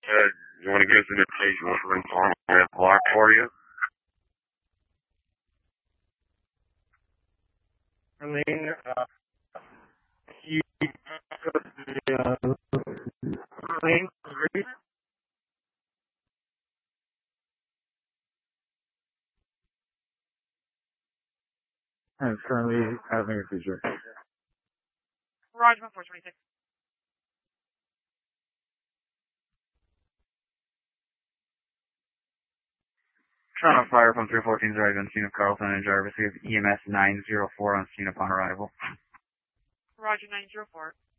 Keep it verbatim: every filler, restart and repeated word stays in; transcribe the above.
Uh, you want to give us an indication what we're going to block for you? I mean, uh, you the uh, claim rate. And it's currently having a seizure. Roger, four twenty-six. Toronto Fire from three fourteen is arrived on scene of Carlton and Jarvis. We have E M S nine zero four on scene upon arrival. Roger, nine zero four.